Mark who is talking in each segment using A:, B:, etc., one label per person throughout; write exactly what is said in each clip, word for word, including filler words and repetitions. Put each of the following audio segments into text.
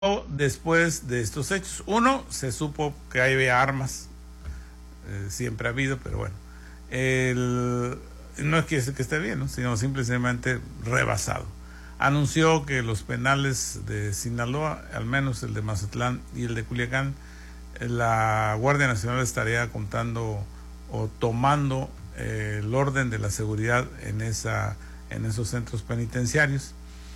A: Después de estos hechos, uno, se supo que había armas, eh, siempre ha habido, pero bueno, el, no es que, que esté bien, ¿no? Sino simplemente rebasado. Anunció que los penales de Sinaloa, al menos el de Mazatlán y el de Culiacán, la Guardia Nacional estaría contando o tomando eh, el orden de la seguridad en, esa, en esos centros penitenciarios.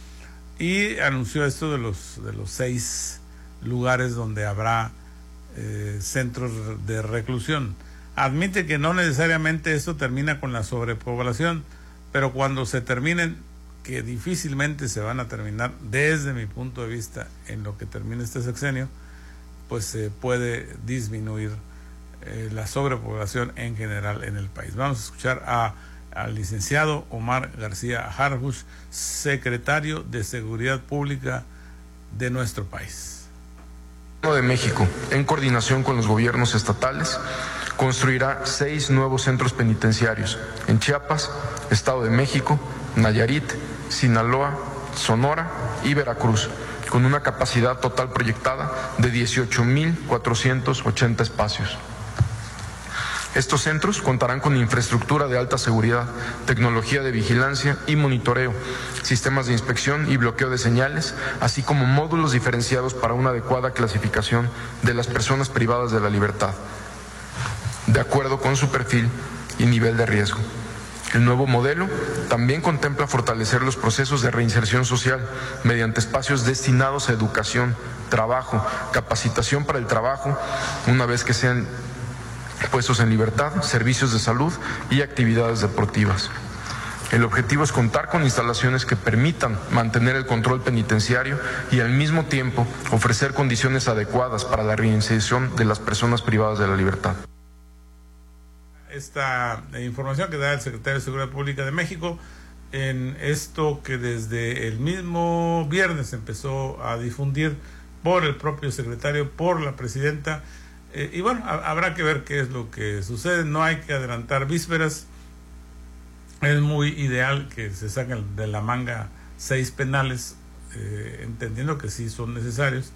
A: Y anunció esto de los de los seis lugares donde habrá eh, centros de reclusión. Admite que no necesariamente esto termina con la sobrepoblación, pero cuando se terminen, que difícilmente se van a terminar desde mi punto de vista en lo que termine este sexenio, pues se puede disminuir eh, la sobrepoblación en general en el país. Vamos a escuchar a al licenciado Omar García Harfuch, secretario de Seguridad Pública de nuestro país.
B: El Gobierno de México, en coordinación con los gobiernos estatales, construirá seis nuevos centros penitenciarios en Chiapas, Estado de México, Nayarit, Sinaloa, Sonora y Veracruz, con una capacidad total proyectada de dieciocho mil cuatrocientos ochenta espacios. Estos centros contarán con infraestructura de alta seguridad, tecnología de vigilancia y monitoreo, sistemas de inspección y bloqueo de señales, así como módulos diferenciados para una adecuada clasificación de las personas privadas de la libertad, de acuerdo con su perfil y nivel de riesgo. El nuevo modelo también contempla fortalecer los procesos de reinserción social mediante espacios destinados a educación, trabajo, capacitación para el trabajo, una vez que sean puestos en libertad, servicios de salud y actividades deportivas. El objetivo es contar con instalaciones que permitan mantener el control penitenciario y al mismo tiempo ofrecer condiciones adecuadas para la reinserción de las personas privadas de la libertad.
A: Esta información que da el secretario de Seguridad Pública de México en esto que desde el mismo viernes empezó a difundir por el propio secretario, por la presidenta. Eh, y bueno, ha, habrá que ver qué es lo que sucede. No hay que adelantar vísperas. Es muy ideal que se saquen de la manga seis penales, eh, entendiendo que sí son necesarios,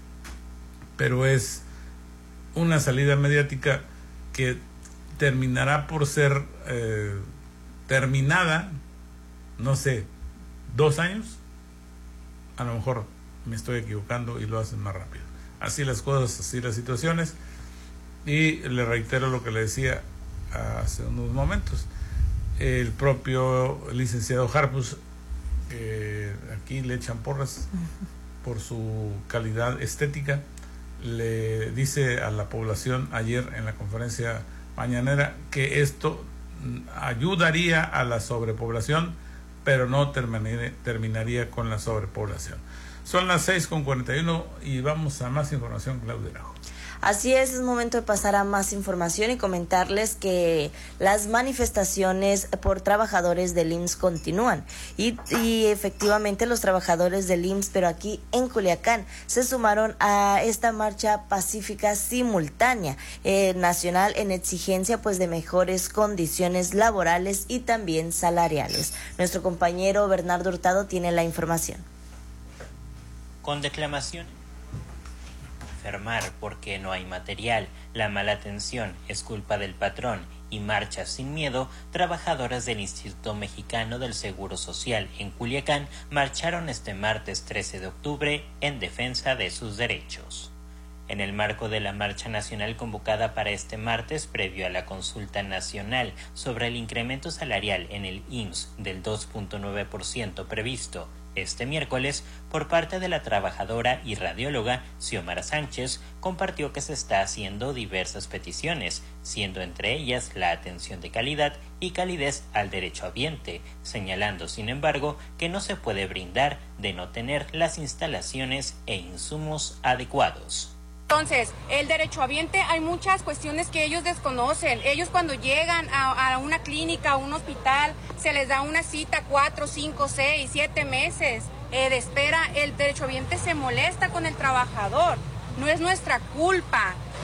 A: pero es una salida mediática que terminará por ser eh, terminada, no sé, dos años. A lo mejor me estoy equivocando y lo hacen más rápido. Así las cosas, así las situaciones. Y le reitero lo que le decía hace unos momentos. El propio licenciado Harfuch, eh, aquí le echan porras por su calidad estética, le dice a la población ayer en la conferencia mañanera que esto ayudaría a la sobrepoblación, pero no terminaría, terminaría con la sobrepoblación. Son las seis con cuarenta y uno y vamos a más información, Claudia Arajo.
C: Así es, es momento de pasar a más información y comentarles que las manifestaciones por trabajadores del I M S S continúan y, y efectivamente los trabajadores del I M S S, pero aquí en Culiacán, se sumaron a esta marcha pacífica simultánea eh, nacional en exigencia pues de mejores condiciones laborales y también salariales. Nuestro compañero Bernardo Hurtado tiene la información.
D: Con declamaciones, enfermar porque no hay material, la mala atención es culpa del patrón y marchas sin miedo, trabajadoras del Instituto Mexicano del Seguro Social en Culiacán marcharon este martes trece de octubre en defensa de sus derechos. En el marco de la marcha nacional convocada para este martes, previo a la consulta nacional sobre el incremento salarial en el I M S S del dos punto nueve por ciento previsto este miércoles por parte de la trabajadora y radióloga Xiomara Sánchez, compartió que se está haciendo diversas peticiones, siendo entre ellas la atención de calidad y calidez al derechohabiente, señalando sin embargo que no se puede brindar de no tener las instalaciones e insumos adecuados.
E: Entonces, el derechohabiente, hay muchas cuestiones que ellos desconocen. Ellos cuando llegan a, a una clínica, a un hospital, se les da una cita cuatro, cinco, seis, siete meses eh, de espera. El derechohabiente se molesta con el trabajador. No es nuestra culpa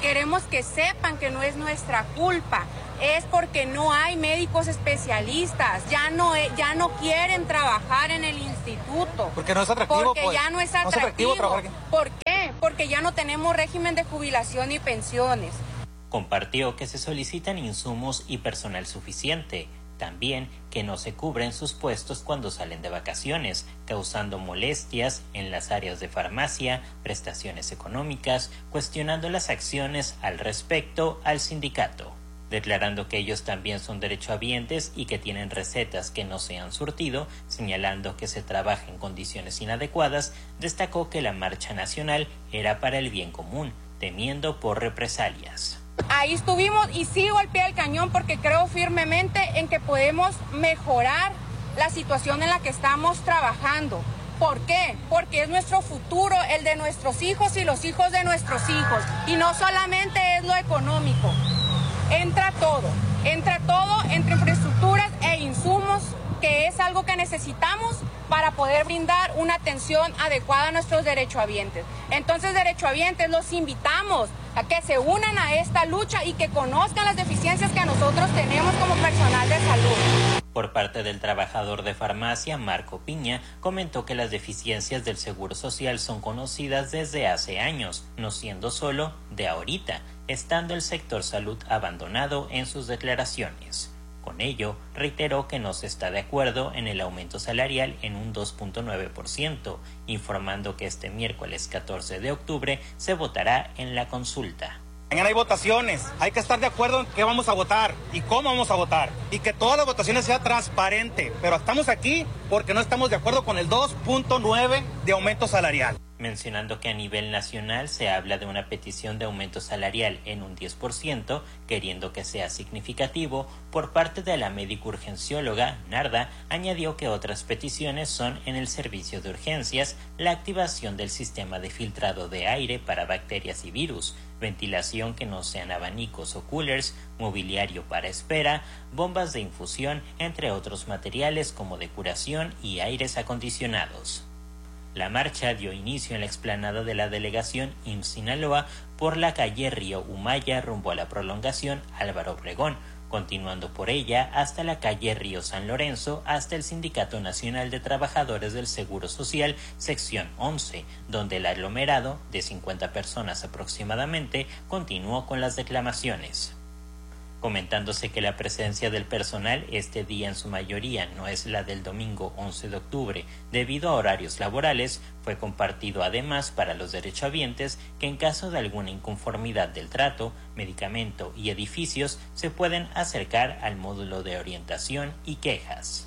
E: Queremos que sepan que no es nuestra culpa, es porque no hay médicos especialistas, ya no, ya no quieren trabajar en el instituto.
F: Porque no es atractivo.
E: Porque
F: pues,
E: ya no es atractivo.
F: No es atractivo trabajar aquí.
E: ¿Por qué? Porque ya no tenemos régimen de jubilación y pensiones.
D: Compartió que se solicitan insumos y personal suficiente. También que no se cubren sus puestos cuando salen de vacaciones, causando molestias en las áreas de farmacia, prestaciones económicas, cuestionando las acciones al respecto al sindicato, declarando que ellos también son derechohabientes y que tienen recetas que no se han surtido, señalando que se trabaja en condiciones inadecuadas. Destacó que la marcha nacional era para el bien común, temiendo por represalias.
E: Ahí estuvimos y sigo al pie del cañón porque creo firmemente en que podemos mejorar la situación en la que estamos trabajando. ¿Por qué? Porque es nuestro futuro, el de nuestros hijos y los hijos de nuestros hijos. Y no solamente es lo económico, entra todo, entra todo entre infraestructuras e insumos, que es algo que necesitamos para poder brindar una atención adecuada a nuestros derechohabientes. Entonces, derechohabientes, los invitamos a que se unan a esta lucha y que conozcan las deficiencias que nosotros tenemos como personal de salud.
D: Por parte del trabajador de farmacia, Marco Piña, comentó que las deficiencias del Seguro Social son conocidas desde hace años, no siendo solo de ahorita, estando el sector salud abandonado en sus declaraciones. Con ello, reiteró que no se está de acuerdo en el aumento salarial en un dos punto nueve por ciento, informando que este miércoles catorce de octubre se votará en la consulta.
F: Mañana hay votaciones, hay que estar de acuerdo en qué vamos a votar y cómo vamos a votar y que todas las votaciones sean transparentes, pero estamos aquí porque no estamos de acuerdo con el dos punto nueve de aumento salarial.
D: Mencionando que a nivel nacional se habla de una petición de aumento salarial en un diez por ciento, queriendo que sea significativo, por parte de la médico urgencióloga Narda, añadió que otras peticiones son en el servicio de urgencias, la activación del sistema de filtrado de aire para bacterias y virus, ventilación que no sean abanicos o coolers, mobiliario para espera, bombas de infusión, entre otros materiales como de curación y aires acondicionados. La marcha dio inicio en la explanada de la delegación I M S S Sinaloa por la calle Río Humaya rumbo a la prolongación Álvaro Obregón, continuando por ella hasta la calle Río San Lorenzo hasta el Sindicato Nacional de Trabajadores del Seguro Social, sección once, donde el aglomerado, de cincuenta personas aproximadamente, continuó con las declamaciones. Comentándose que la presencia del personal este día en su mayoría no es la del domingo once de octubre debido a horarios laborales, fue compartido además para los derechohabientes que en caso de alguna inconformidad del trato, medicamento y edificios se pueden acercar al módulo de orientación y quejas.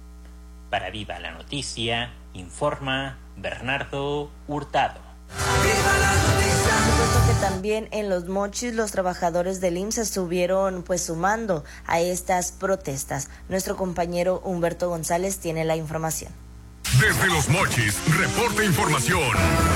D: Para Viva la Noticia, informa Bernardo Hurtado.
C: ¡Viva la noticia! Por supuesto que también en Los Mochis los trabajadores del I M S S se estuvieron pues sumando a estas protestas. Nuestro compañero Humberto González tiene la información.
G: Desde Los Mochis, reporta información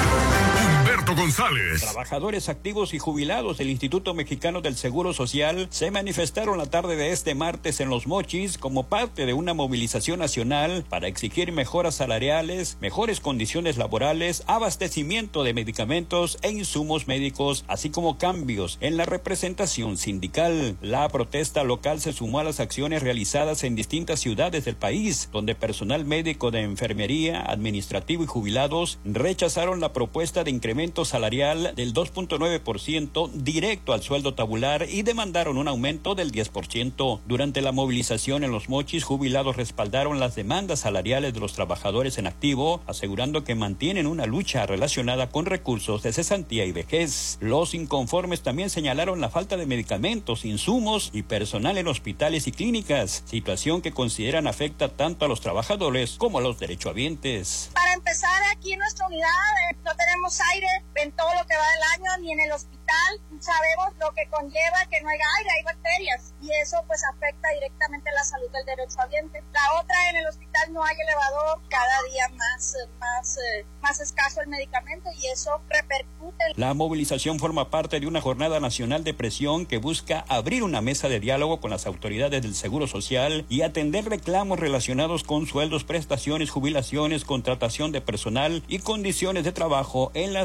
G: Humberto González.
H: Trabajadores activos y jubilados del Instituto Mexicano del Seguro Social se manifestaron la tarde de este martes en Los Mochis como parte de una movilización nacional para exigir mejoras salariales, mejores condiciones laborales, abastecimiento de medicamentos e insumos médicos, así como cambios en la representación sindical. La protesta local se sumó a las acciones realizadas en distintas ciudades del país, donde personal médico de enfermería, administrativo y jubilados rechazaron la propuesta de incremento salarial del dos punto nueve por ciento directo al sueldo tabular y demandaron un aumento del diez por ciento. Durante la movilización en Los Mochis, jubilados respaldaron las demandas salariales de los trabajadores en activo, asegurando que mantienen una lucha relacionada con recursos de cesantía y vejez. Los inconformes también señalaron la falta de medicamentos, insumos y personal en hospitales y clínicas, situación que consideran afecta tanto a los trabajadores como a los derechohabientes.
I: Para empezar, aquí en nuestra unidad eh, no tenemos aire en todo lo que va del año, ni en el hospital. Sabemos lo que conlleva que no haya aire, hay bacterias, y eso pues afecta directamente la salud del derechohabiente. La otra, en el hospital no hay elevador, cada día más, más, eh, más escaso el medicamento, y eso repercute.
H: La movilización forma parte de una jornada nacional de presión que busca abrir una mesa de diálogo con las autoridades del Seguro Social y atender reclamos relacionados con sueldos, prestaciones, jubilaciones, contratación de personal y condiciones de trabajo en las distintas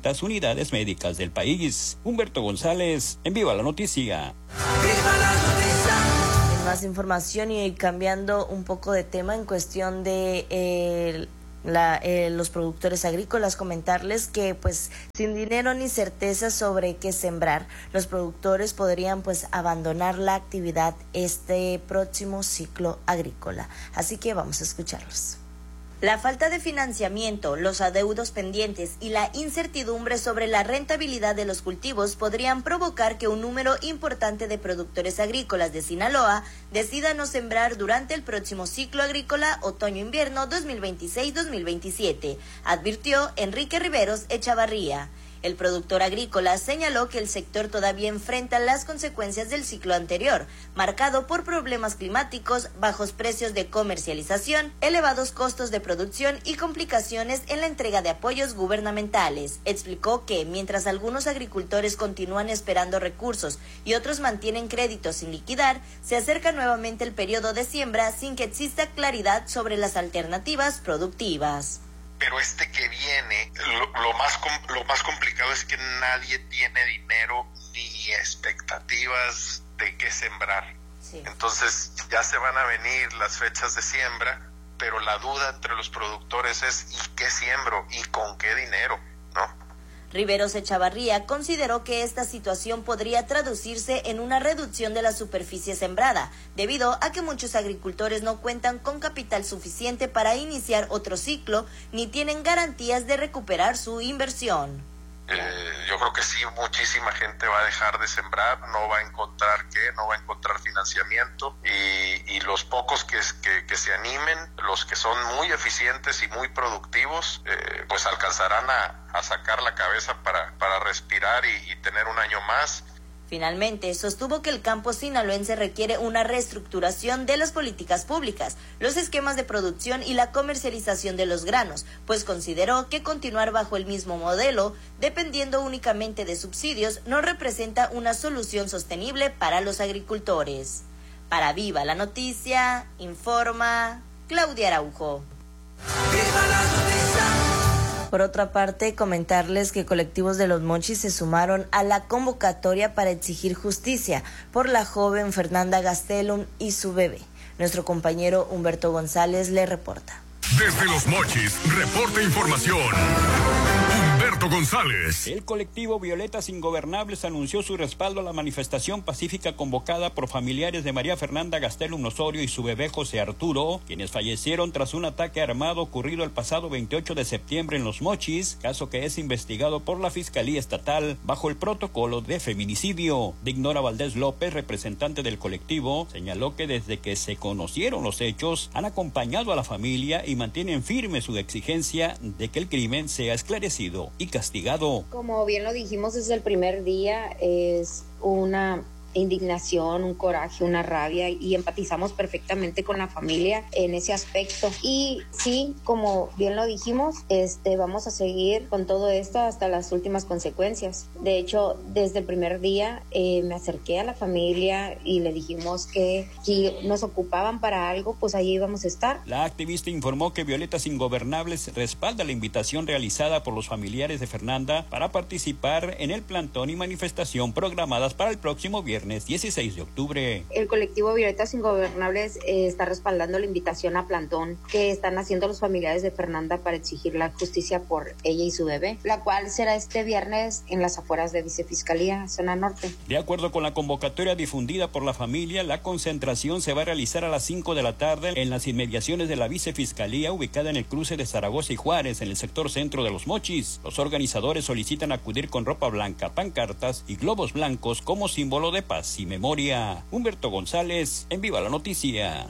H: quinientas unidades médicas del país. Humberto González, en Viva la Noticia.
C: ¡Viva la noticia! En más información y cambiando un poco de tema en cuestión de eh, la, eh, los productores agrícolas, comentarles que pues sin dinero ni certeza sobre qué sembrar, los productores podrían pues abandonar la actividad este próximo ciclo agrícola. Así que vamos a escucharlos. La falta de financiamiento, los adeudos pendientes y la incertidumbre sobre la rentabilidad de los cultivos podrían provocar que un número importante de productores agrícolas de Sinaloa decidan no sembrar durante el próximo ciclo agrícola otoño-invierno dos mil veintiséis dos mil veintisiete, advirtió Enrique Riveros Echavarría. El productor agrícola señaló que el sector todavía enfrenta las consecuencias del ciclo anterior, marcado por problemas climáticos, bajos precios de comercialización, elevados costos de producción y complicaciones en la entrega de apoyos gubernamentales. Explicó que, mientras algunos agricultores continúan esperando recursos y otros mantienen créditos sin liquidar, se acerca nuevamente el periodo de siembra sin que exista claridad sobre las alternativas productivas.
J: Pero este que viene, lo, lo más lo más complicado es que nadie tiene dinero ni expectativas de qué sembrar. Sí. Entonces ya se van a venir las fechas de siembra, pero la duda entre los productores es ¿y qué siembro? ¿Y con qué dinero? ¿No?
C: Riveros Echavarría consideró que esta situación podría traducirse en una reducción de la superficie sembrada, debido a que muchos agricultores no cuentan con capital suficiente para iniciar otro ciclo, ni tienen garantías de recuperar su inversión.
J: Eh, yo creo que sí, muchísima gente va a dejar de sembrar, no va a encontrar qué, no va a encontrar financiamiento y, y los pocos que, que, que se animen, los que son muy eficientes y muy productivos, eh, pues alcanzarán a, a sacar la cabeza para, para respirar y, y tener un año más.
C: Finalmente, sostuvo que el campo sinaloense requiere una reestructuración de las políticas públicas, los esquemas de producción y la comercialización de los granos, pues consideró que continuar bajo el mismo modelo, dependiendo únicamente de subsidios, no representa una solución sostenible para los agricultores. Para Viva la Noticia, informa Claudia Araujo. ¡Viva la noticia! Por otra parte, comentarles que colectivos de Los Mochis se sumaron a la convocatoria para exigir justicia por la joven Fernanda Gastelum y su bebé. Nuestro compañero Humberto González le reporta.
G: Desde Los Mochis, reporta información. Humberto González.
H: El colectivo Violetas Ingobernables anunció su respaldo a la manifestación pacífica convocada por familiares de María Fernanda Gastelum Osorio y su bebé José Arturo, quienes fallecieron tras un ataque armado ocurrido el pasado veintiocho de septiembre en Los Mochis, caso que es investigado por la Fiscalía Estatal bajo el protocolo de feminicidio. Dignora Valdés López, representante del colectivo, señaló que desde que se conocieron los hechos han acompañado a la familia y mantienen firme su exigencia de que el crimen sea esclarecido y castigado.
K: Como bien lo dijimos desde el primer día, es una indignación, un coraje, una rabia, y empatizamos perfectamente con la familia en ese aspecto. Y sí, como bien lo dijimos, este vamos a seguir con todo esto hasta las últimas consecuencias. De hecho, desde el primer día eh, me acerqué a la familia y le dijimos que si nos ocupaban para algo, pues ahí íbamos a estar.
H: La activista informó que Violetas Ingobernables respalda la invitación realizada por los familiares de Fernanda para participar en el plantón y manifestación programadas para el próximo viernes dieciséis de octubre.
K: El colectivo Violetas Ingobernables eh, está respaldando la invitación a plantón que están haciendo los familiares de Fernanda para exigir la justicia por ella y su bebé, la cual será este viernes en las afueras de Vicefiscalía, zona norte.
H: De acuerdo con la convocatoria difundida por la familia, la concentración se va a realizar a las cinco de la tarde en las inmediaciones de la Vicefiscalía, ubicada en el cruce de Zaragoza y Juárez, en el sector centro de Los Mochis. Los organizadores solicitan acudir con ropa blanca, pancartas y globos blancos como símbolo de paz y memoria. Humberto González, en Viva la Noticia.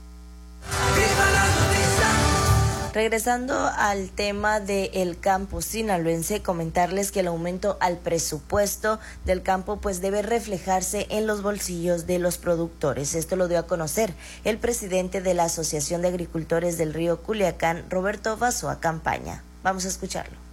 C: ¡Viva la noticia! Regresando al tema del campo sinaloense, comentarles que el aumento al presupuesto del campo pues debe reflejarse en los bolsillos de los productores. Esto lo dio a conocer el presidente de la Asociación de Agricultores del Río Culiacán, Roberto Vasoa Campaña. Vamos a escucharlo.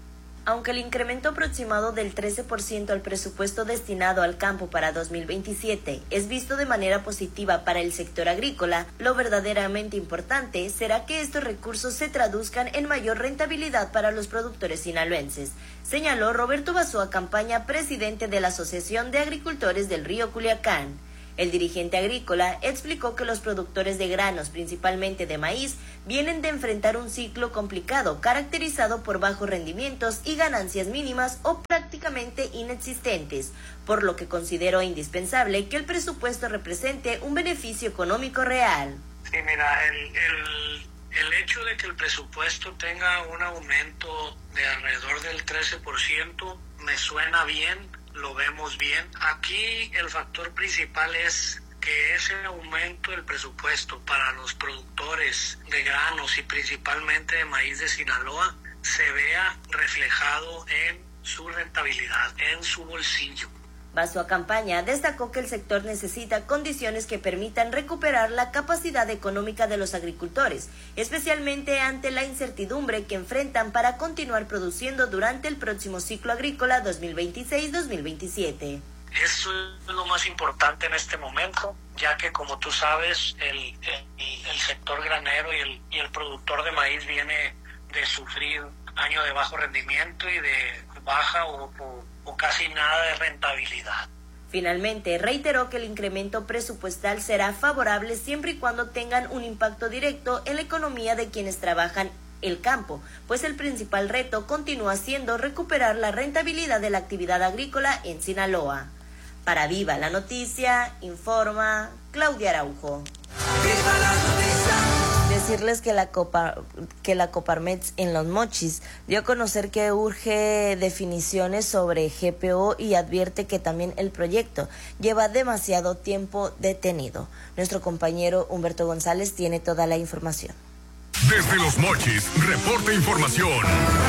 C: Aunque el incremento aproximado del trece por ciento al presupuesto destinado al campo para dos mil veintisiete es visto de manera positiva para el sector agrícola, lo verdaderamente importante será que estos recursos se traduzcan en mayor rentabilidad para los productores sinaloenses, señaló Roberto Basoa Campaña, presidente de la Asociación de Agricultores del Río Culiacán. El dirigente agrícola explicó que los productores de granos, principalmente de maíz, vienen de enfrentar un ciclo complicado caracterizado por bajos rendimientos y ganancias mínimas o prácticamente inexistentes, por lo que consideró indispensable que el presupuesto represente un beneficio económico real.
L: Sí, mira, el, el, el hecho de que el presupuesto tenga un aumento de alrededor del trece por ciento me suena bien. Lo vemos bien. Aquí el factor principal es que ese aumento del presupuesto para los productores de granos y principalmente de maíz de Sinaloa se vea reflejado en su rentabilidad, en su bolsillo.
C: Basoa Campaña destacó que el sector necesita condiciones que permitan recuperar la capacidad económica de los agricultores, especialmente ante la incertidumbre que enfrentan para continuar produciendo durante el próximo ciclo agrícola dos mil veintiséis dos mil veintisiete.
L: Eso es lo más importante en este momento, ya que como tú sabes, el, el, el sector granero y el, y el productor de maíz viene de sufrir año de bajo rendimiento y de baja o, o o casi nada de rentabilidad.
C: Finalmente, reiteró que el incremento presupuestal será favorable siempre y cuando tengan un impacto directo en la economía de quienes trabajan el campo, pues el principal reto continúa siendo recuperar la rentabilidad de la actividad agrícola en Sinaloa. Para Viva la Noticia, informa Claudia Araujo. ¡Viva la noticia! Decirles que la Copa, que la Coparmex en Los Mochis dio a conocer que urge definiciones sobre G P O y advierte que también el proyecto lleva demasiado tiempo detenido. Nuestro compañero Humberto González tiene toda la información.
G: Desde Los Mochis, reporta información.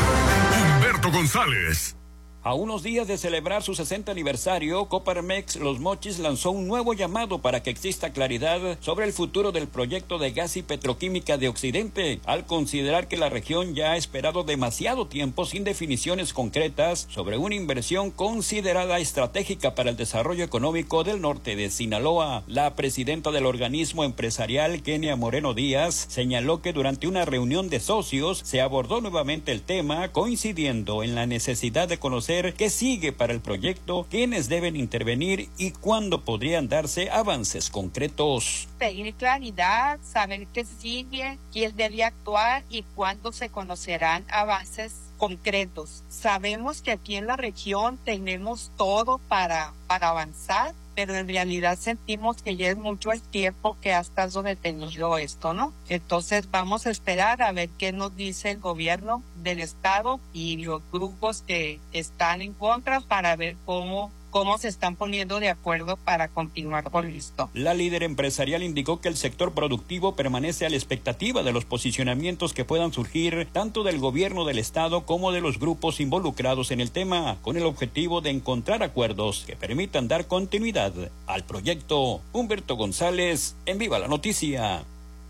G: Humberto González.
H: A unos días de celebrar su sesenta aniversario, Coparmex Los Mochis lanzó un nuevo llamado para que exista claridad sobre el futuro del proyecto de gas y petroquímica de Occidente, al considerar que la región ya ha esperado demasiado tiempo sin definiciones concretas sobre una inversión considerada estratégica para el desarrollo económico del norte de Sinaloa. La presidenta del organismo empresarial, Kenia Moreno Díaz, señaló que durante una reunión de socios se abordó nuevamente el tema, coincidiendo en la necesidad de conocer qué sigue para el proyecto, quiénes deben intervenir y cuándo podrían darse avances concretos.
M: Pedir claridad, saber qué sigue, quién debe actuar y cuándo se conocerán avances concretos. Sabemos que aquí en la región tenemos todo para, para avanzar, pero en realidad sentimos que ya es mucho el tiempo que ha estado detenido esto, ¿no? Entonces vamos a esperar a ver qué nos dice el gobierno del estado y los grupos que están en contra para ver cómo cómo se están poniendo de acuerdo para continuar con esto.
H: La líder empresarial indicó que el sector productivo permanece a la expectativa de los posicionamientos que puedan surgir tanto del gobierno del estado como de los grupos involucrados en el tema, con el objetivo de encontrar acuerdos que permitan dar continuidad al proyecto. Humberto González, en Viva la Noticia.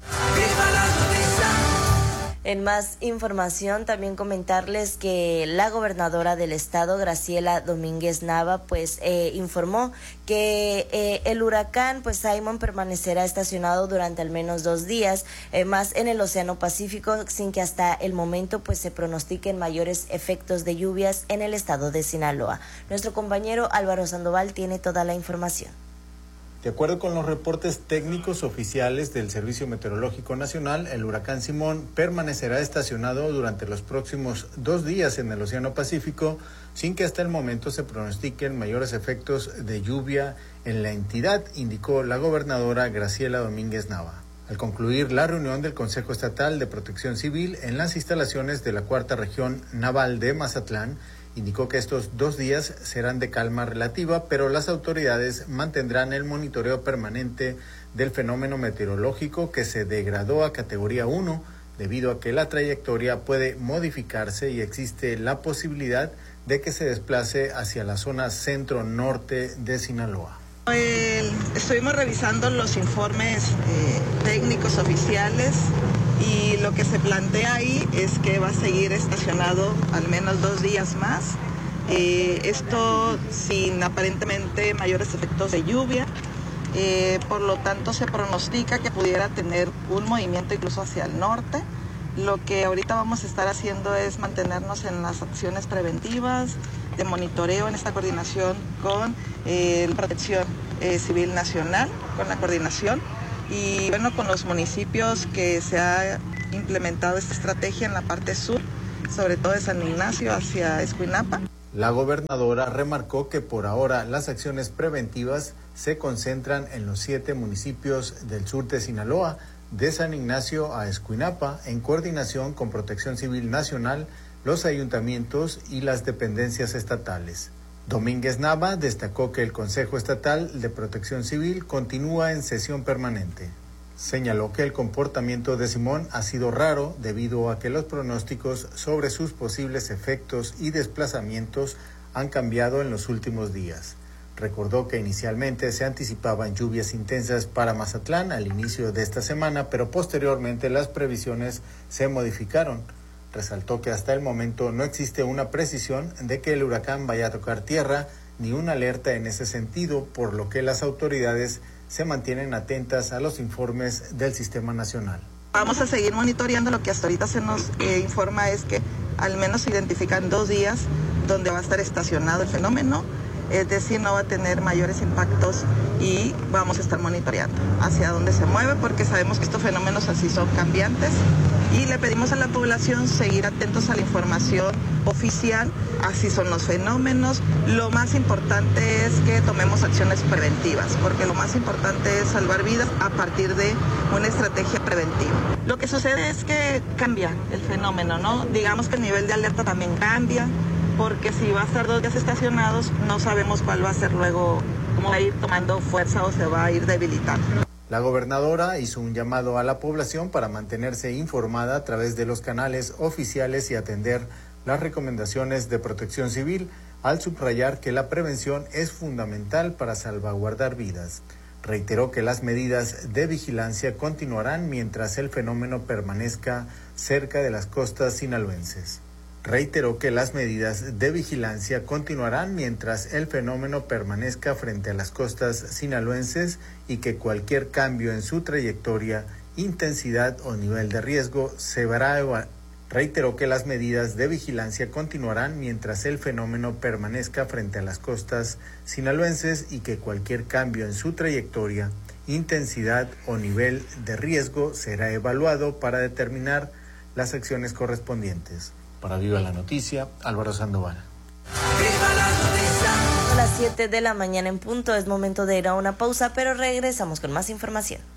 C: ¡Viva la noticia! En más información, también comentarles que la gobernadora del estado, Graciela Domínguez Nava, pues eh, informó que eh, el huracán, pues Simon, permanecerá estacionado durante al menos dos días eh, más en el Océano Pacífico, sin que hasta el momento pues se pronostiquen mayores efectos de lluvias en el estado de Sinaloa. Nuestro compañero Álvaro Sandoval tiene toda la información.
N: De acuerdo con los reportes técnicos oficiales del Servicio Meteorológico Nacional, el huracán Simón permanecerá estacionado durante los próximos dos días en el Océano Pacífico, sin que hasta el momento se pronostiquen mayores efectos de lluvia en la entidad, indicó la gobernadora Graciela Domínguez Nava. Al concluir la reunión del Consejo Estatal de Protección Civil en las instalaciones de la Cuarta Región Naval de Mazatlán, indicó que estos dos días serán de calma relativa, pero las autoridades mantendrán el monitoreo permanente del fenómeno meteorológico que se degradó a categoría uno debido a que la trayectoria puede modificarse y existe la posibilidad de que se desplace hacia la zona centro-norte de Sinaloa.
O: El, estuvimos revisando los informes eh, técnicos oficiales y lo que se plantea ahí es que va a seguir estacionado al menos dos días más. Eh, esto sin aparentemente mayores efectos de lluvia. Eh, por lo tanto, se pronostica que pudiera tener un movimiento incluso hacia el norte. Lo que ahorita vamos a estar haciendo es mantenernos en las acciones preventivas, de monitoreo en esta coordinación con eh, Protección eh, Civil Nacional, con la coordinación y bueno, con los municipios que se ha implementado esta estrategia en la parte sur, sobre todo de San Ignacio hacia Escuinapa.
N: La gobernadora remarcó que por ahora las acciones preventivas se concentran en los siete municipios del sur de Sinaloa, de San Ignacio a Escuinapa, en coordinación con Protección Civil Nacional, los ayuntamientos y las dependencias estatales. Domínguez Nava destacó que el Consejo Estatal de Protección Civil continúa en sesión permanente. Señaló que el comportamiento de Simón ha sido raro debido a que los pronósticos sobre sus posibles efectos y desplazamientos han cambiado en los últimos días. Recordó que inicialmente se anticipaban lluvias intensas para Mazatlán al inicio de esta semana, pero posteriormente las previsiones se modificaron. Resaltó que hasta el momento no existe una precisión de que el huracán vaya a tocar tierra ni una alerta en ese sentido, por lo que las autoridades se mantienen atentas a los informes del Sistema Nacional.
O: Vamos a seguir monitoreando. Lo que hasta ahorita se nos eh, informa es que al menos se identifican dos días donde va a estar estacionado el fenómeno, es decir, no va a tener mayores impactos y vamos a estar monitoreando hacia dónde se mueve, porque sabemos que estos fenómenos así son cambiantes y le pedimos a la población seguir atentos a la información oficial, así son los fenómenos. Lo más importante es que tomemos acciones preventivas, porque lo más importante es salvar vidas a partir de una estrategia preventiva. Lo que sucede es que cambia el fenómeno, ¿no? Digamos que el nivel de alerta también cambia, porque si va a estar dos días estacionados, no sabemos cuál va a ser luego, cómo va a ir tomando fuerza o se va a ir debilitando.
N: La gobernadora hizo un llamado a la población para mantenerse informada a través de los canales oficiales y atender las recomendaciones de Protección Civil, al subrayar que la prevención es fundamental para salvaguardar vidas. Reiteró que las medidas de vigilancia continuarán mientras el fenómeno permanezca cerca de las costas sinaloenses. Reiteró que las medidas de vigilancia continuarán mientras el fenómeno permanezca frente a las costas sinaloenses y que cualquier cambio en su trayectoria, intensidad o nivel de riesgo se verá evaluado. Reiteró que las medidas de vigilancia continuarán mientras el fenómeno permanezca frente a las costas sinaloenses y que cualquier cambio en su trayectoria, intensidad o nivel de riesgo será evaluado para determinar las acciones correspondientes. Para Viva la Noticia, Álvaro Sandoval.
C: A las siete de la mañana en punto es momento de ir a una pausa, pero regresamos con más información.